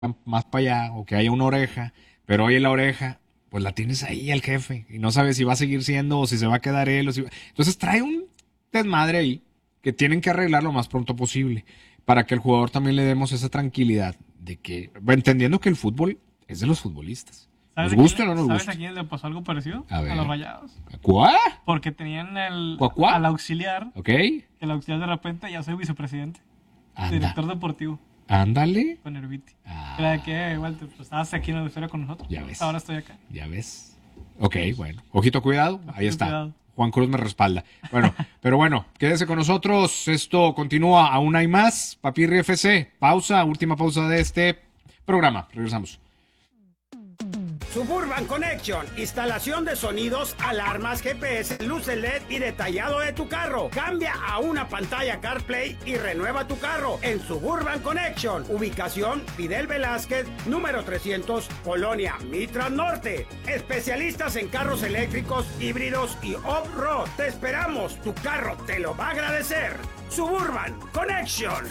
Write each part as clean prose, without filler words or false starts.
más para allá o que haya una oreja, pero oye la oreja, pues la tienes ahí al jefe y no sabes si va a seguir siendo o si se va a quedar él. Entonces trae un desmadre ahí que tienen que arreglar lo más pronto posible para que al jugador también le demos esa tranquilidad de que, entendiendo que el fútbol es de los futbolistas. ¿Nos gusta o no nos ¿Sabes gusta? a quién le pasó algo parecido? A ver. A los Rayados. ¿Cuá? Porque tenían ¿Cuá? al auxiliar. ¿Ok? El auxiliar de repente ya soy vicepresidente. Anda. Director deportivo. Ándale. Con Herbiti. Ah. Era de que, Walter, pues estabas aquí en la historia con nosotros. Ya ves. Ahora estoy acá. Ya ves. Ok, bueno. Ojito, cuidado. Ahí está. Cuidado. Juan Cruz me respalda. Bueno, pero bueno, quédese con nosotros. Esto continúa. Aún hay más. Papirri FC. Pausa. Última pausa de este programa. Regresamos. Suburban Connection, instalación de sonidos, alarmas, GPS, luces LED y detallado de tu carro. Cambia a una pantalla CarPlay y renueva tu carro en Suburban Connection. Ubicación Fidel Velázquez, número 300, Colonia Mitras Norte. Especialistas en carros eléctricos, híbridos y off-road. Te esperamos, tu carro te lo va a agradecer. Suburban Connection.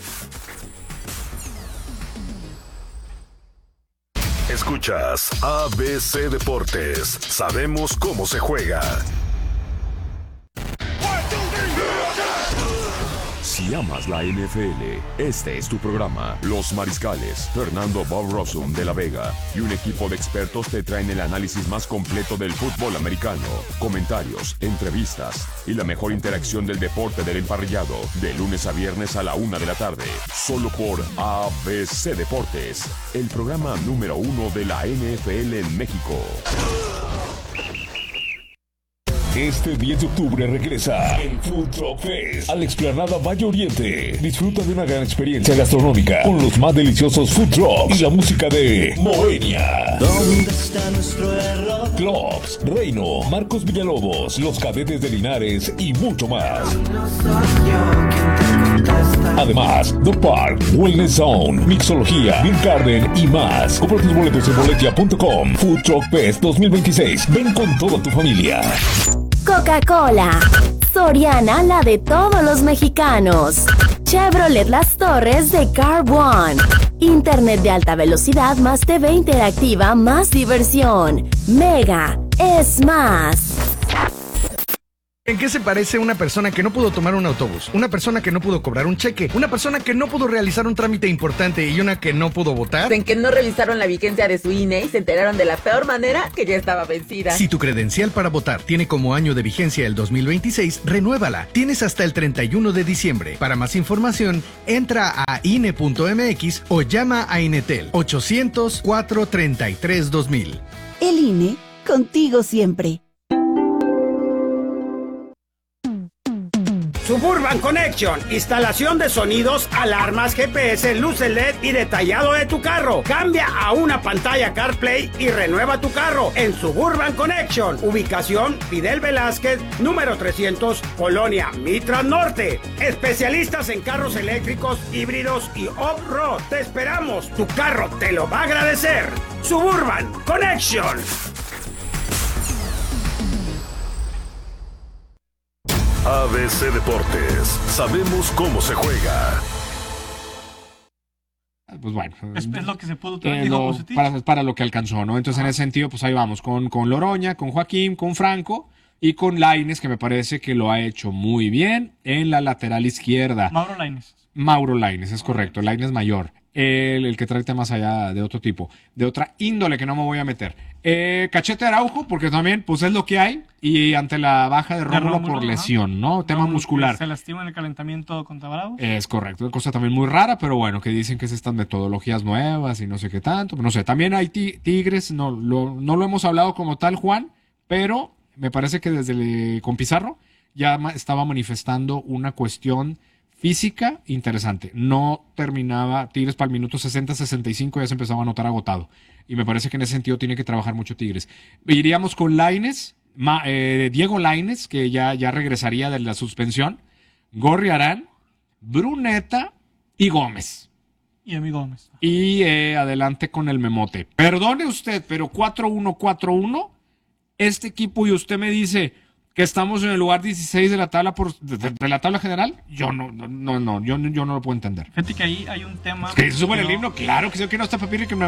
Escuchas ABC Deportes. Sabemos cómo se juega. Si amas la NFL, este es tu programa. Los Mariscales, Fernando Bob Rossum de la Vega y un equipo de expertos te traen el análisis más completo del fútbol americano. Comentarios, entrevistas y la mejor interacción del deporte del emparrillado. De lunes a viernes a la 1 de la tarde. Solo por ABC Deportes, el programa número 1 de la NFL en México. Este 10 de octubre regresa el Food Truck Fest a la explanada Valle Oriente. Disfruta de una gran experiencia gastronómica con los más deliciosos food trucks y la música de Moenia. ¿Dónde está nuestro error? Clubs, Reino, Marcos Villalobos, Los Cadetes de Linares y mucho más. No soy yo quien te contesta. Además, The Park, Wellness Zone, Mixología, Beer Garden y más. Compra tus boletos en boletia.com. Food Truck Fest 2026. Ven con toda tu familia. Coca-Cola. Soriana, la de todos los mexicanos. Chevrolet Las Torres de Car One. Internet de alta velocidad más TV interactiva más diversión. Mega es más. ¿En qué se parece una persona que no pudo tomar un autobús? Una persona que no pudo cobrar un cheque, una persona que no pudo realizar un trámite importante y una que no pudo votar. En que no revisaron la vigencia de su INE y se enteraron de la peor manera que ya estaba vencida. Si tu credencial para votar tiene como año de vigencia el 2026, renuévala. Tienes hasta el 31 de diciembre. Para más información, entra a INE.mx o llama a Inetel 800-433-2000. El INE, contigo siempre. Suburban Connection, instalación de sonidos, alarmas, GPS, luces LED y detallado de tu carro. Cambia a una pantalla CarPlay y renueva tu carro en Suburban Connection. Ubicación Fidel Velázquez, número 300, Colonia Mitras Norte. Especialistas en carros eléctricos, híbridos y off-road. Te esperamos, tu carro te lo va a agradecer. Suburban Connection. ABC Deportes. Sabemos cómo se juega. Pues bueno. Es lo que se pudo traer, dijo para lo que alcanzó, ¿no? Entonces, en ese sentido, pues ahí vamos, con Loroña, con Joaquín, con Franco y con Lainez, que me parece que lo ha hecho muy bien en la lateral izquierda. Mauro Lainez, es correcto, Lainez mayor. El que trae temas allá de otro tipo, de otra índole que no me voy a meter. Cachete Araujo, porque también pues es lo que hay, y ante la baja de Rómulo por lesión, ¿no? Tema muscular. Se lastima en el calentamiento contra Bravos. Es correcto, una cosa también muy rara, pero bueno, que dicen que es estas metodologías nuevas y no sé qué tanto, no sé, también hay Tigres, no lo hemos hablado como tal, Juan, pero me parece que con Pizarro ya estaba manifestando una cuestión física interesante. No terminaba Tigres para el minuto 60-65, ya se empezaba a notar agotado. Y me parece que en ese sentido tiene que trabajar mucho Tigres. Iríamos con Lainez, Diego Lainez, que ya regresaría de la suspensión, Gorriarán, Bruneta y Gómez. Y a mi Gómez. Y adelante con el Memote. Perdone usted, pero 4-1-4-1, este equipo, y usted me dice, que estamos en el lugar 16 de la tabla de la tabla general, yo no lo puedo entender. Fíjate que ahí hay un tema. Que se sube el no- himno, claro que sí, que no está Papirri, que